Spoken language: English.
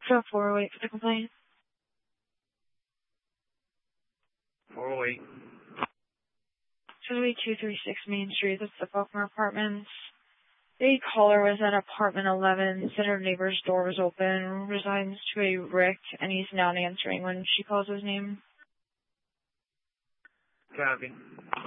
So 408 for the complaint. 408. It's going to be 236 Main Street. That's the Faulkner Apartments. The caller was at apartment 11, said her neighbor's door was open, resigns to a Rick, and he's not answering when she calls his name. Copy.